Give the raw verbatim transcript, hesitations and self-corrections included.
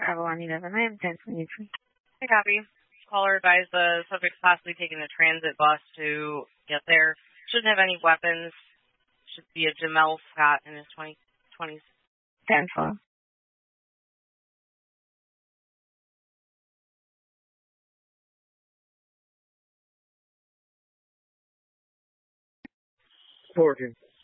Bravo one eleven, I am ten twenty-three. Hey, copy. Caller advised the subject possibly taking a transit bus to get there. Shouldn't have any weapons. Should be a Jamel Scott in his twenty twenties. ten four. Fortune.